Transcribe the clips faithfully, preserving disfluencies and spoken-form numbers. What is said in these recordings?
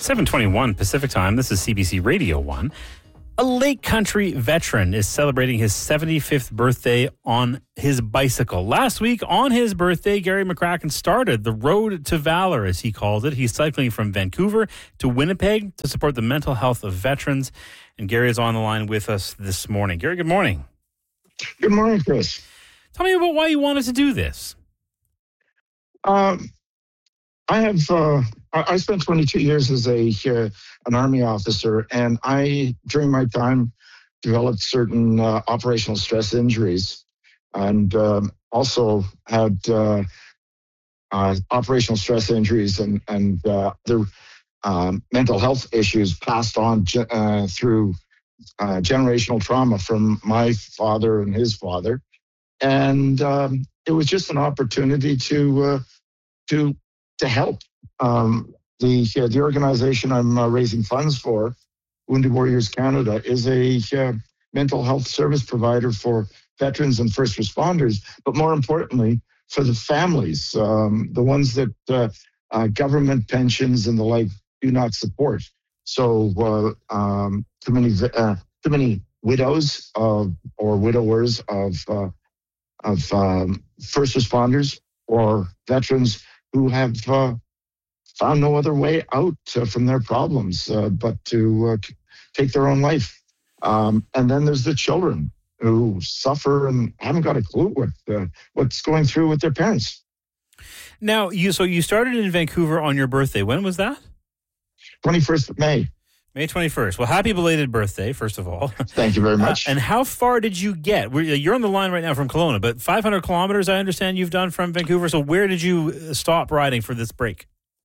seven twenty-one Pacific Time. This is C B C Radio one. A Lake Country veteran is celebrating his seventy-fifth birthday on his bicycle. Last week, on his birthday, Gary McCracken started the Road to Valor, as he called it. He's cycling from Vancouver to Winnipeg to support the mental health of veterans. And Gary is on the line with us this morning. Gary, good morning. Good morning, Chris. Tell me about why you wanted to do this. Um, I have. Uh, I I spent twenty-two years as a uh, an Army officer, and I, during my time, developed certain uh, operational stress injuries, and um, also had uh, uh, operational stress injuries and and uh, other um, mental health issues passed on ge- uh, through uh, generational trauma from my father and his father, and um, it was just an opportunity to uh, to to help. Um, the uh, the organization I'm uh, raising funds for, Wounded Warriors Canada, is a uh, mental health service provider for veterans and first responders, but more importantly, for the families, um, the ones that uh, uh, government pensions and the like do not support. So uh, um, too many uh, too many widows of, or widowers of uh, of um, first responders or veterans who have uh, found no other way out uh, from their problems uh, but to uh, take their own life. Um, and then there's the children who suffer and haven't got a clue what uh, what's going through with their parents. Now, you so you started in Vancouver on your birthday. When was that? twenty-first of May. May twenty-first. Well, happy belated birthday, first of all. Thank you very much. Uh, and how far did you get? We're- You're on the line right now from Kelowna, but five hundred kilometers, I understand you've done from Vancouver. So where did you stop riding for this break?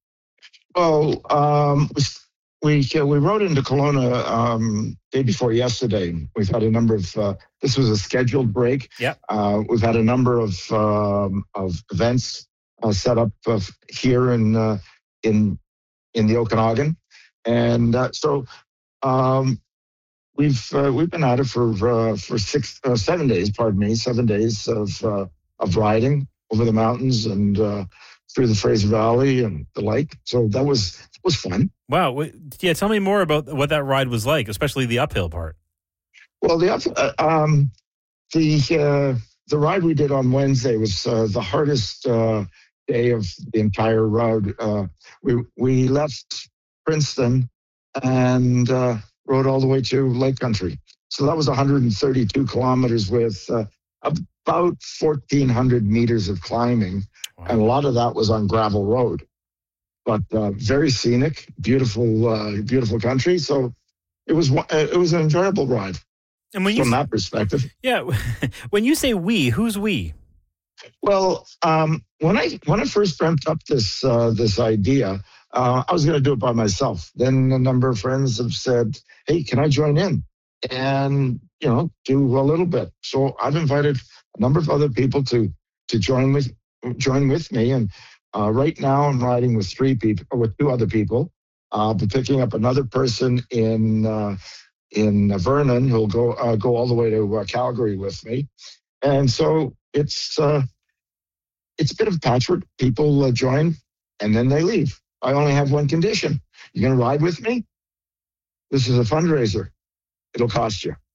Well, um, we we we rode into Kelowna um, day before yesterday. We've had a number of. Uh, this was a scheduled break. Yep. Uh, we've had a number of um, of events uh, set up uh, here in uh, in in the Okanagan, and uh, so um, we've uh, we've been at it for uh, for six uh, seven days. Pardon me, seven days of uh, of riding over the mountains and. Uh, through the Fraser Valley and the like. So that was was fun. Wow. Wait, yeah, tell me more about what that ride was like, especially the uphill part. Well, the up, uh, um, the uh, the ride we did on Wednesday was uh, the hardest uh, day of the entire road. Uh, we we left Princeton and uh, rode all the way to Lake Country. So that was one hundred thirty-two kilometers with uh, about fourteen hundred meters of climbing. Wow. And a lot of that was on gravel road, but uh, very scenic, beautiful, uh, beautiful country. So it was it was an enjoyable ride. And when you from that perspective, yeah. When you say we, who's we? Well, um, when I when I first dreamt up this uh, this idea, uh, I was going to do it by myself. Then a number of friends have said, "Hey, can I join in?" And you know, do a little bit. So I've invited a number of other people to to join with. join with me, and uh, right now I'm riding with three people, with two other people. I'll be picking up another person in uh, in Vernon who'll go uh, go all the way to uh, Calgary with me, and so it's uh, it's a bit of a patchwork. People uh, join and then they leave. I only have one condition: you're going to ride with me. This is a fundraiser; it'll cost you.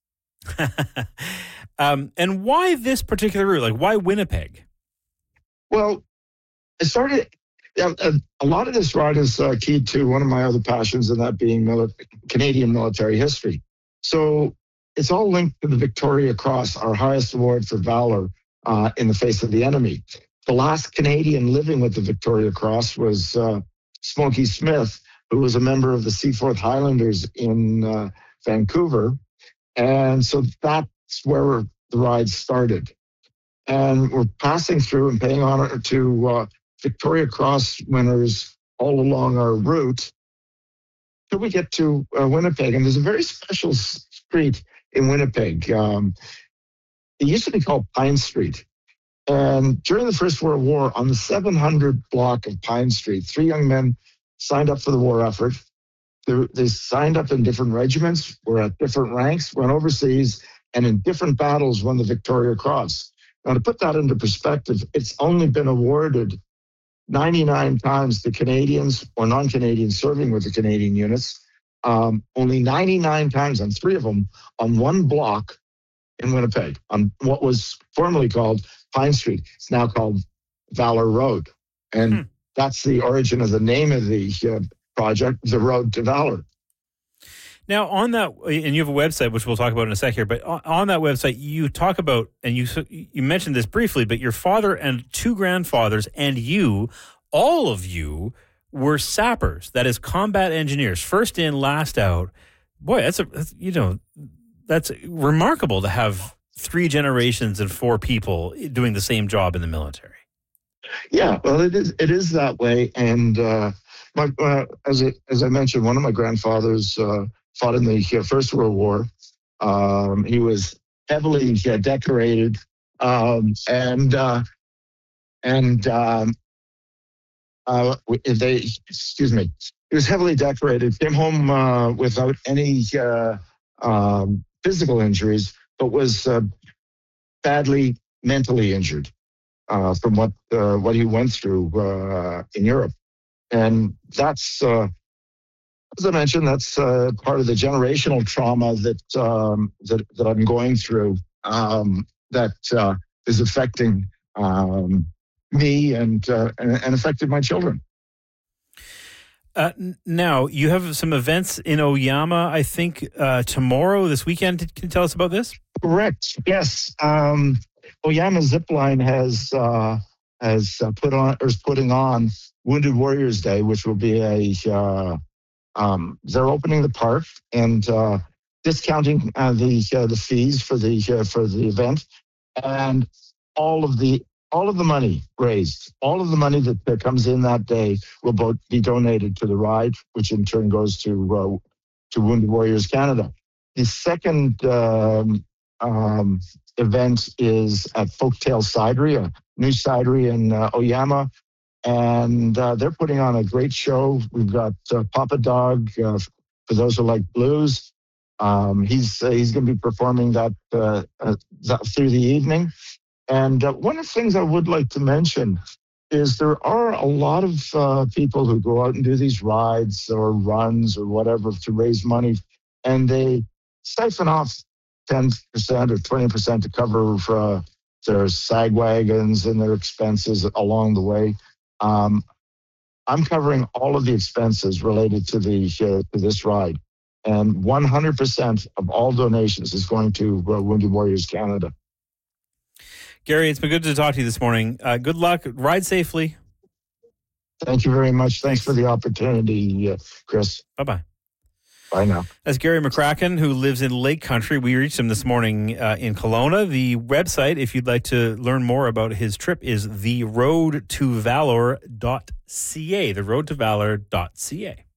um, and why this particular route? Like, why Winnipeg? Well, I started, yeah, a, a lot of this ride is uh, keyed to one of my other passions, and that being mili- Canadian military history. So it's all linked to the Victoria Cross, our highest award for valor uh, in the face of the enemy. The last Canadian living with the Victoria Cross was uh, Smokey Smith, who was a member of the Seaforth Highlanders in uh, Vancouver. And so that's where the ride started. And we're passing through and paying honor to uh, Victoria Cross winners all along our route till we get to uh, Winnipeg. And there's a very special street in Winnipeg. Um, it used to be called Pine Street. And during the First World War, on the seven hundred block of Pine Street, three young men signed up for the war effort. They, they signed up in different regiments, were at different ranks, went overseas, and in different battles won the Victoria Cross. Now, to put that into perspective, it's only been awarded ninety-nine times the Canadians or non-Canadians serving with the Canadian units, um, only ninety-nine times on three of them on one block in Winnipeg, on what was formerly called Pine Street. It's now called Valor Road. And hmm. that's the origin of the name of the uh, project, the Road to Valor. Now, on that, and you have a website, which we'll talk about in a sec here, but on, on that website, you talk about, and you you mentioned this briefly, but your father and two grandfathers and you, all of you, were sappers, that is, combat engineers, first in, last out. Boy, that's, a that's, you know, that's remarkable to have three generations and four people doing the same job in the military. Yeah, well, it is it is that way, and uh, my, uh, as I, as I mentioned, one of my grandfathers uh, fought in the uh, First World War. Um, he was heavily uh, decorated, um, and uh, and um, uh, they excuse me. He was heavily decorated. Came home uh, without any uh, um, physical injuries, but was uh, badly mentally injured uh, from what uh, what he went through uh, in Europe, and that's. Uh, As I mentioned, that's uh, part of the generational trauma that um, that, that I'm going through um, that uh, is affecting um, me and, uh, and and affected my children. Uh, now, you have some events in Oyama, I think, uh, tomorrow, this weekend. Can you tell us about this? Correct. Yes. Um, Oyama Zipline has uh, has uh, put on or is putting on Wounded Warriors Day, which will be a uh, Um, they're opening the park and uh, discounting uh, the uh, the fees for the uh, for the event, and all of the all of the money raised, all of the money that, that comes in that day will both be donated to the ride, which in turn goes to uh, to Wounded Warriors Canada. The second um, um, event is at Folktale Cidery, a new cidery in uh, Oyama. And uh, they're putting on a great show. We've got uh, Papa Dog, uh, for those who like blues. Um, he's uh, he's going to be performing that, uh, uh, that through the evening. And uh, one of the things I would like to mention is there are a lot of uh, people who go out and do these rides or runs or whatever to raise money, and they siphon off ten percent or twenty percent to cover uh, their sag wagons and their expenses along the way. Um, I'm covering all of the expenses related to the uh, to this ride, and one hundred percent of all donations is going to uh, Wounded Warriors Canada. Gary, it's been good to talk to you this morning. Uh, good luck. Ride safely. Thank you very much. Thanks for the opportunity, uh, Chris. Bye-bye. Bye now. That's Gary McCracken, who lives in Lake Country. We reached him this morning uh, in Kelowna. The website, if you'd like to learn more about his trip, is the road to valor dot c a. the road to valor dot c a.